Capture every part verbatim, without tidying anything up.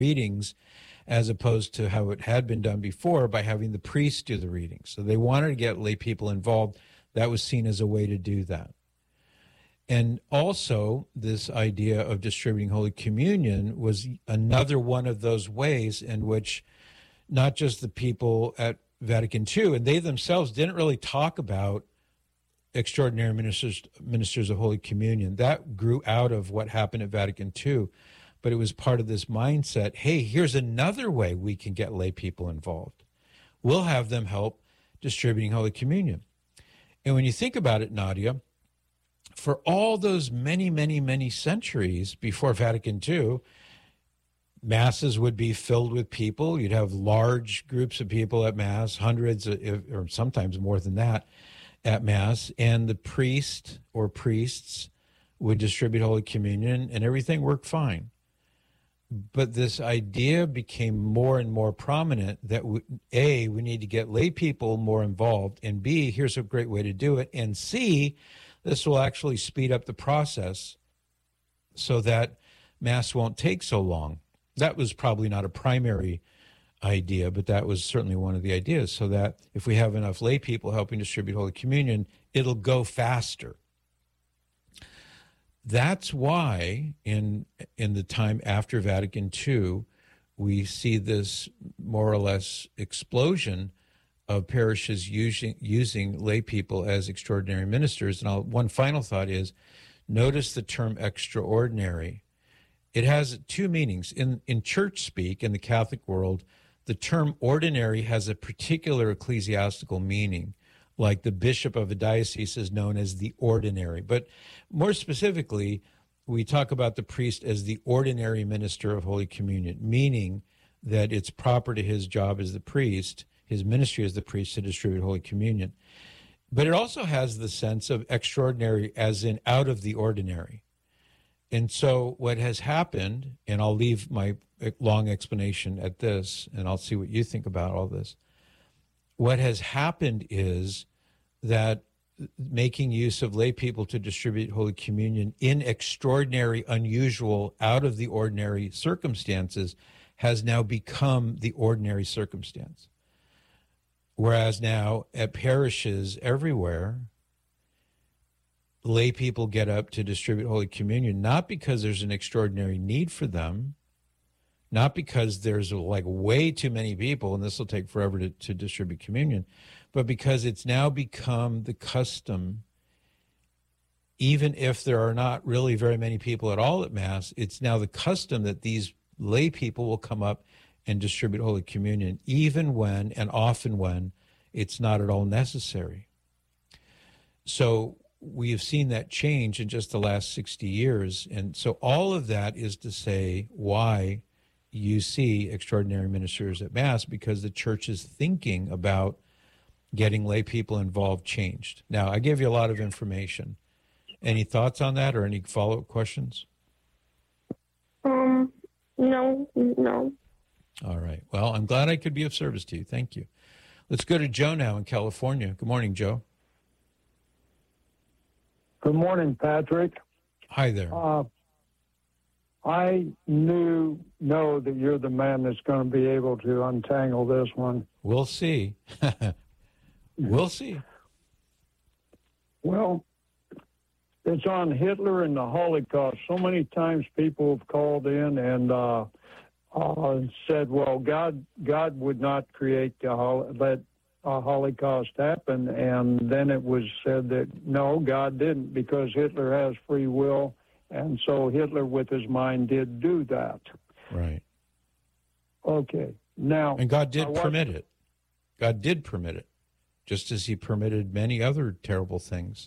readings, as opposed to how it had been done before by having the priest do the readings. So they wanted to get lay people involved. That was seen as a way to do that. And also, this idea of distributing Holy Communion was another one of those ways in which not just the people at Vatican Two, and they themselves didn't really talk about extraordinary ministers ministers of Holy Communion. That grew out of what happened at Vatican Two, but it was part of this mindset, hey, here's another way we can get lay people involved. We'll have them help distributing Holy Communion. And when you think about it, Nadia, for all those many, many, many centuries before Vatican Two, masses would be filled with people. You'd have large groups of people at Mass, hundreds, or sometimes more than that, at Mass, and the priest or priests would distribute Holy Communion, and everything worked fine. But this idea became more and more prominent that, we, A, we need to get lay people more involved, and B, here's a great way to do it, and C, this will actually speed up the process so that Mass won't take so long. That was probably not a primary idea, but that was certainly one of the ideas, so that if we have enough lay people helping distribute Holy Communion, it'll go faster. That's why in in the time after Vatican Two, we see this more or less explosion of parishes using using lay people as extraordinary ministers. And I'll, one final thought is, notice the term extraordinary. It has two meanings. In, in church speak, in the Catholic world, the term ordinary has a particular ecclesiastical meaning, like the bishop of a diocese is known as the ordinary. But more specifically, we talk about the priest as the ordinary minister of Holy Communion, meaning that it's proper to his job as the priest, his ministry as the priest, to distribute Holy Communion. But it also has the sense of extraordinary as in out of the ordinary. And so what has happened, and I'll leave my long explanation at this, and I'll see what you think about all this. What has happened is that making use of lay people to distribute Holy Communion in extraordinary, unusual, out of the ordinary circumstances has now become the ordinary circumstance. Whereas now at parishes everywhere, lay people get up to distribute Holy Communion, not because there's an extraordinary need for them, not because there's like way too many people and this will take forever to, to distribute communion, but because it's now become the custom, even if there are not really very many people at all at Mass, it's now the custom that these lay people will come up and distribute Holy Communion, even when and often when it's not at all necessary. So we have seen that change in just the last sixty years. And so all of that is to say why you see extraordinary ministers at Mass, because the church's thinking about getting lay people involved changed. Now, I gave you a lot of information. Any thoughts on that or any follow-up questions? Um, no, no. All right. Well, I'm glad I could be of service to you. Thank you. Let's go to Joe now in California. Good morning, Joe. Good morning, Patrick. Hi there. Uh, I knew, know that you're the man that's going to be able to untangle this one. We'll see. We'll see. Well, it's on Hitler and the Holocaust. So many times people have called in and uh, uh, said, well, God God would not create the hol- let a Holocaust happen. And then it was said that, no, God didn't, because Hitler has free will. And so Hitler, with his mind, did do that. Right. Okay. Now, and God did watched, permit it. God did permit it, just as he permitted many other terrible things.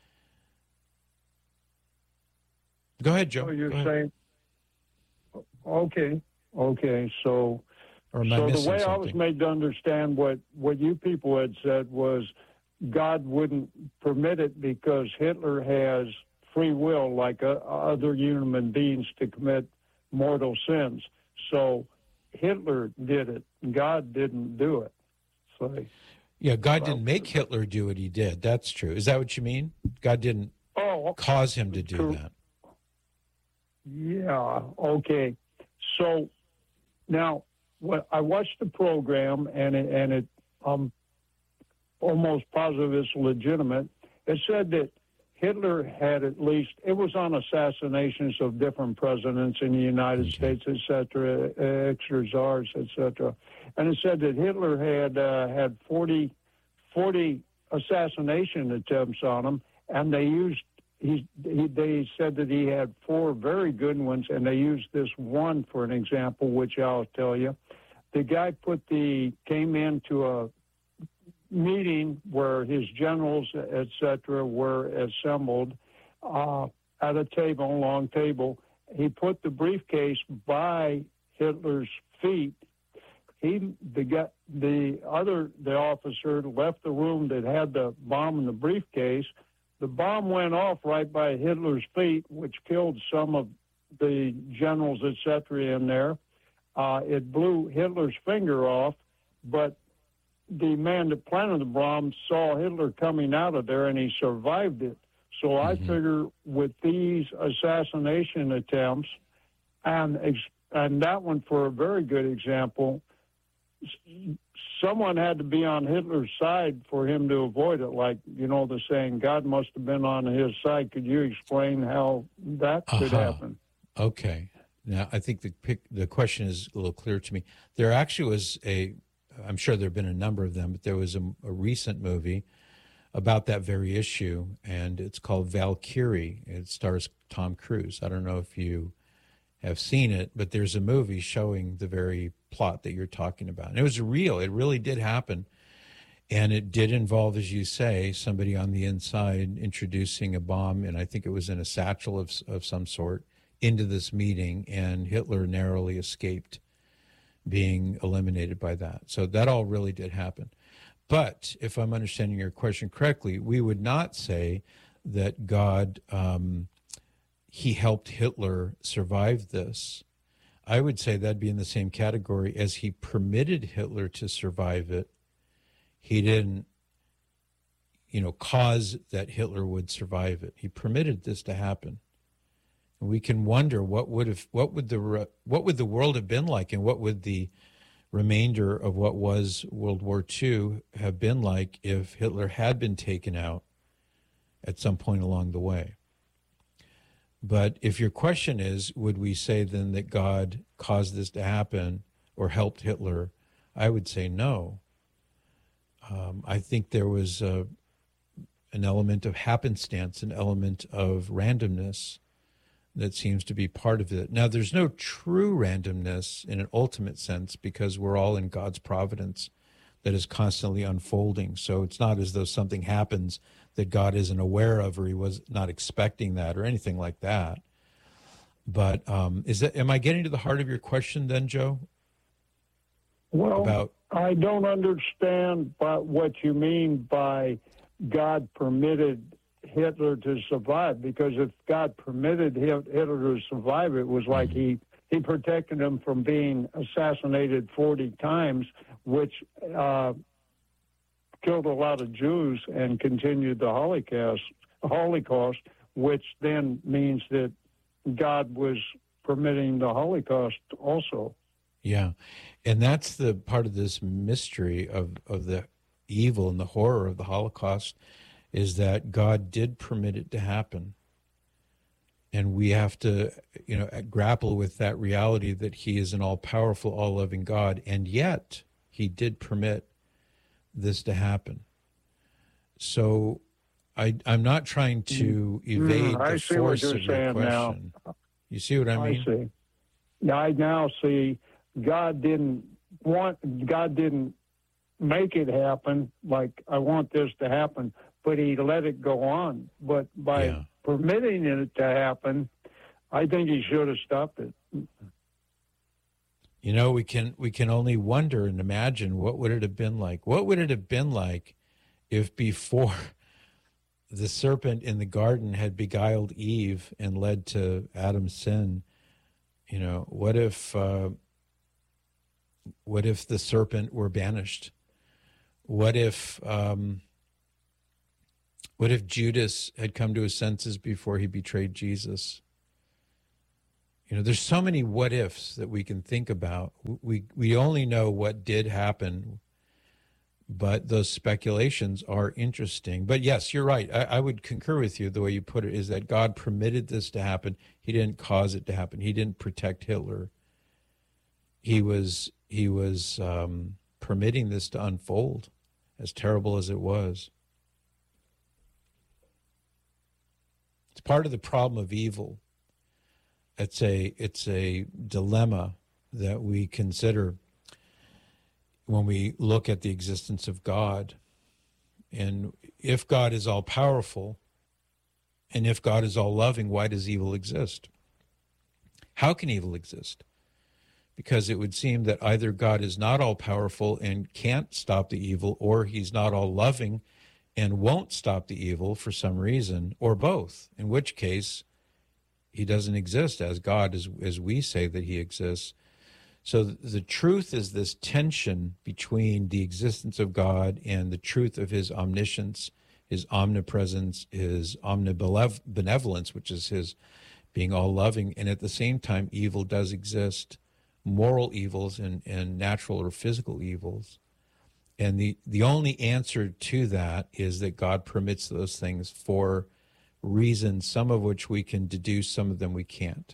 Go ahead, Joe. So you're Go saying, ahead. okay, okay. So, or am I so the way missing I was something? made to understand what, what you people had said was God wouldn't permit it because Hitler has free will, like uh, other human beings, to commit mortal sins. So Hitler did it. God didn't do it. So, yeah, God well, didn't make Hitler do what he did. That's true. Is that what you mean? God didn't oh, cause him to do true. that. Yeah, okay. So Now, what I watched the program, and it, and it, I'm almost positive it's legitimate. It said that Hitler had at least, it was on assassinations of different presidents in the United States, et cetera, extra czars, et cetera. And it said that Hitler had uh, had forty, forty assassination attempts on him, and they used, he, he, they said that he had four very good ones, and they used this one for an example, which I'll tell you. The guy put the, came into a meeting where his generals, et cetera, were assembled uh, at a table, a long table. He put the briefcase by Hitler's feet. He, the guy, the other, the officer left the room that had the bomb in the briefcase. The bomb went off right by Hitler's feet, which killed some of the generals, et cetera, in there. Uh, it blew Hitler's finger off, but the man that planted the bomb saw Hitler coming out of there, and he survived it. So mm-hmm. I figure with these assassination attempts, and and that one for a very good example, someone had to be on Hitler's side for him to avoid it. Like, you know, the saying, God must have been on his side. Could you explain how that uh-huh. could happen? Okay. Now, I think the the question is a little clearer to me. There actually was a, I'm sure there have been a number of them, but there was a, a recent movie about that very issue, and it's called Valkyrie. It stars Tom Cruise. I don't know if you have seen it, but there's a movie showing the very plot that you're talking about. And it was real. It really did happen. And it did involve, as you say, somebody on the inside introducing a bomb, and I think it was in a satchel of, of some sort, into this meeting, and Hitler narrowly escaped being eliminated by that. So that all really did happen. But if I'm understanding your question correctly, we would not say that God, um, he helped Hitler survive this. I would say that'd be in the same category as he permitted Hitler to survive it. He didn't, you know, cause that Hitler would survive it. He permitted this to happen. And we can wonder what would have, what would the, what would the world have been like, and what would the remainder of what was World War Two have been like if Hitler had been taken out at some point along the way. But if your question is, would we say then that God caused this to happen or helped Hitler, I would say no. Um, I think there was a, an element of happenstance, an element of randomness that seems to be part of it. Now, there's no true randomness in an ultimate sense, because we're all in God's providence that is constantly unfolding. So it's not as though something happens that God isn't aware of, or he was not expecting that, or anything like that. But um, is that, am I getting to the heart of your question then, Joe? Well, About... I don't understand by what you mean by God permitted Hitler to survive, because if God permitted Hitler to survive, it was like he, he protected him from being assassinated forty times, which uh, killed a lot of Jews and continued the Holocaust, Holocaust, which then means that God was permitting the Holocaust also. Yeah, and that's the part of this mystery of, of the evil and the horror of the Holocaust, is that God did permit it to happen. And we have to, you know, grapple with that reality that he is an all-powerful, all-loving God, and yet he did permit this to happen. So I, I'm not trying to evade mm, the force of your question. Now. You see what I mean? I see. I now see God didn't want, God didn't make it happen like I want this to happen, but he let it go on. But by yeah. permitting it to happen, I think he should have stopped it. You know, we can we can only wonder and imagine, what would it have been like? What would it have been like if before the serpent in the garden had beguiled Eve and led to Adam's sin? You know, what if uh, what if the serpent were banished? What if um, what if Judas had come to his senses before he betrayed Jesus? You know, there's so many what ifs that we can think about. We we only know what did happen, but those speculations are interesting. But yes, you're right. I, I would concur with you. The way you put it is that God permitted this to happen. He didn't cause it to happen. He didn't protect Hitler. He was he was um, permitting this to unfold, as terrible as it was. It's part of the problem of evil. It's a it's a dilemma that we consider when we look at the existence of God. And if God is all powerful, and if God is all loving, why does evil exist? How can evil exist? Because it would seem that either God is not all powerful and can't stop the evil, or he's not all loving and won't stop the evil for some reason, or both, in which case he doesn't exist as God, as, as we say that he exists. So the truth is this tension between the existence of God and the truth of his omniscience, his omnipresence, his omnibenevolence, which is his being all loving. And at the same time, evil does exist, moral evils and, and natural or physical evils. And the, the only answer to that is that God permits those things for reasons, some of which we can deduce, some of them we can't.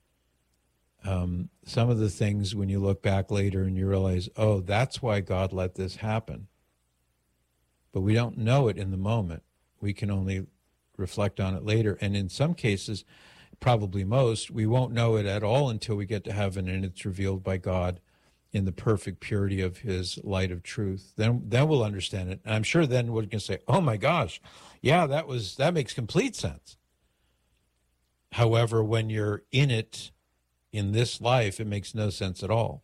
Um, some of the things, when you look back later and you realize, oh, that's why God let this happen. But we don't know it in the moment. We can only reflect on it later. And in some cases, probably most, we won't know it at all until we get to heaven and it's revealed by God in the perfect purity of his light of truth. Then then we'll understand it. And I'm sure then we're going to say, oh my gosh, yeah, that was that makes complete sense. However, when you're in it, in this life, it makes no sense at all.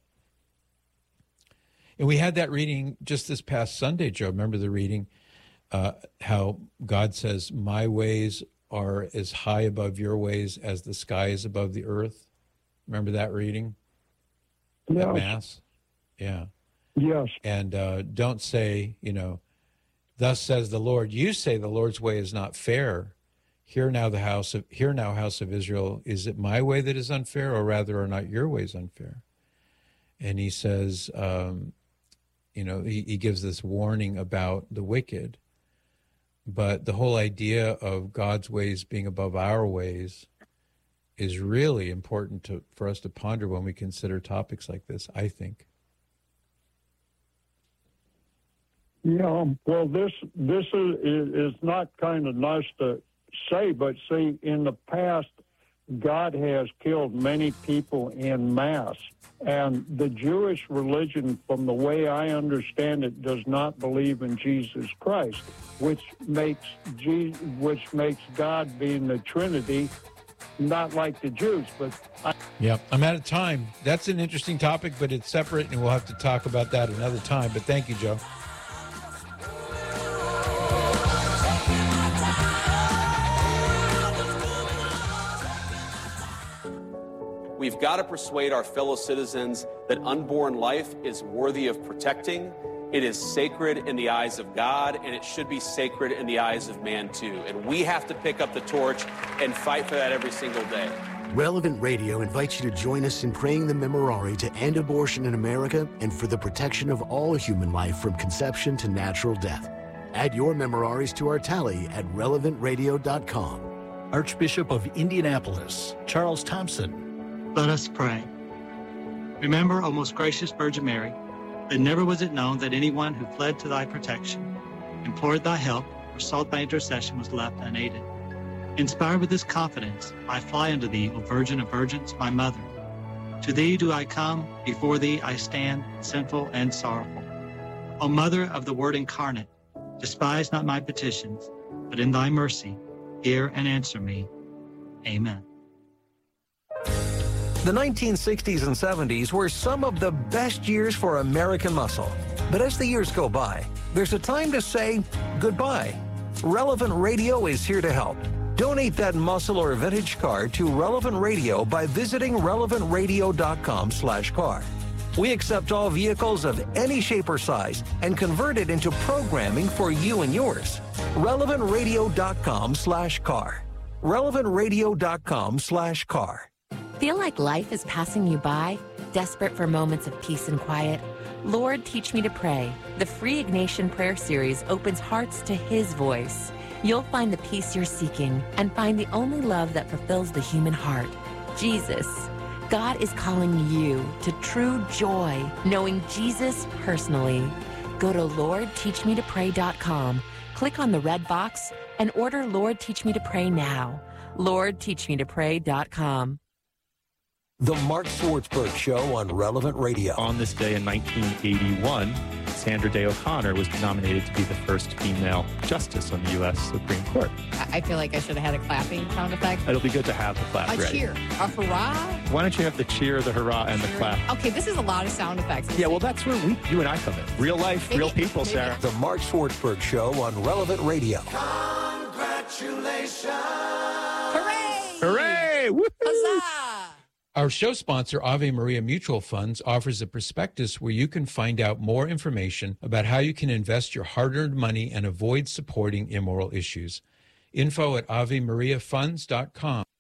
And we had that reading just this past Sunday, Joe. Remember the reading, uh, how God says, my ways are as high above your ways as the sky is above the earth. Remember that reading? Yes. At Mass? Yeah. Yes. And uh, don't say, you know, thus says the Lord. You say the Lord's way is not fair. Hear now, the house of hear now, house of Israel. Is it my way that is unfair, or rather are not your ways unfair? And he says, um, you know, he, he gives this warning about the wicked. But the whole idea of God's ways being above our ways is really important to, for us to ponder when we consider topics like this, I think. Yeah, well, this this is, is not kind of nice to say, but see, in the past, God has killed many people en masse. And the Jewish religion, from the way I understand it, does not believe in Jesus Christ, which makes Je- which makes God being the Trinity not like the Jews. But I- yeah, I'm out of time. That's an interesting topic, but it's separate, and we'll have to talk about that another time. But thank you, Joe. We've got to persuade our fellow citizens that unborn life is worthy of protecting. It is sacred in the eyes of God, and it should be sacred in the eyes of man, too. And we have to pick up the torch and fight for that every single day. Relevant Radio invites you to join us in praying the Memorare to end abortion in America and for the protection of all human life from conception to natural death. Add your Memoraries to our tally at relevant radio dot com. Archbishop of Indianapolis, Charles Thompson. Let us pray. Remember, O most gracious Virgin Mary, that never was it known that anyone who fled to thy protection, implored thy help, or sought thy intercession was left unaided. Inspired with this confidence, I fly unto thee, O Virgin of Virgins, my mother. To thee do I come, before thee I stand, sinful and sorrowful. O Mother of the Word incarnate, despise not my petitions, but in thy mercy, hear and answer me. Amen. The nineteen sixties and seventies were some of the best years for American muscle. But as the years go by, there's a time to say goodbye. Relevant Radio is here to help. Donate that muscle or vintage car to Relevant Radio by visiting relevant radio dot com slash car. We accept all vehicles of any shape or size and convert it into programming for you and yours. relevant radio dot com slash car. relevant radio dot com slash car. Feel like life is passing you by? Desperate for moments of peace and quiet? Lord, Teach Me to Pray. The free Ignatian Prayer Series opens hearts to His voice. You'll find the peace you're seeking and find the only love that fulfills the human heart, Jesus. God is calling you to true joy, knowing Jesus personally. Go to Lord Teach Me to Pray dot com, click on the red box, and order Lord Teach Me to Pray now. Lord Teach Me to Pray dot com. The Mark Swartzberg Show on Relevant Radio. On this day in nineteen eighty-one, Sandra Day O'Connor was nominated to be the first female justice on the U S Supreme Court. I feel like I should have had a clapping sound effect. It'll be good to have the clap A ready. cheer. A hurrah. Why don't you have the cheer, the hurrah, and the clap? Okay, this is a lot of sound effects. Yeah, well, that's where we, you and I come in. Real life, Maybe- real people, maybe- Sarah. The Mark Swartzberg Show on Relevant Radio. Congratulations. Hooray! Hooray! Woo-hoo! Huzzah! Our show sponsor, Ave Maria Mutual Funds, offers a prospectus where you can find out more information about how you can invest your hard-earned money and avoid supporting immoral issues. Info at ave maria funds dot com.